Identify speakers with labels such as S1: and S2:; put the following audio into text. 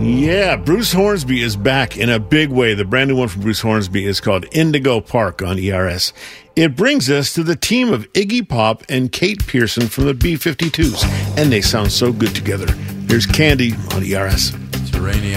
S1: Yeah, Bruce Hornsby is back in a big way. The brand new one from Bruce Hornsby is called Indigo Park on ERS. It brings us to the team of Iggy Pop and Kate Pearson from the B-52s, and they sound so good together. Here's Candy on ERS.
S2: Terranium.